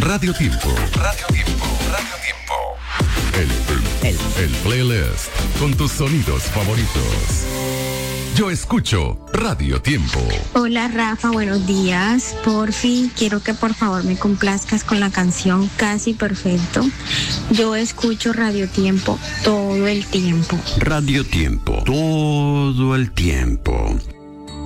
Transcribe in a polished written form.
Radio Tiempo. Radio Tiempo. Radio Tiempo. El playlist con tus sonidos favoritos. Yo escucho Radio Tiempo. Hola Rafa, buenos días. Por fin quiero que por favor me complazcas con la canción Casi Perfecto. Yo escucho Radio Tiempo todo el tiempo. Radio Tiempo, todo el tiempo.